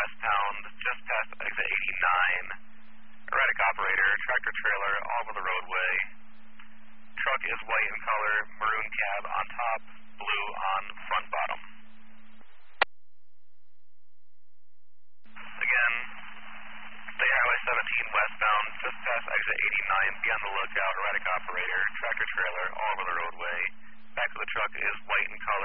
westbound, just past exit 89. Erratic operator, tractor trailer all over the roadway. Truck is white in color, maroon cab on top, blue on front bottom. Again, State Highway 17 westbound, just past exit 89. Be on the lookout. Erratic operator, tractor trailer all over the roadway. Back of the truck is white in color.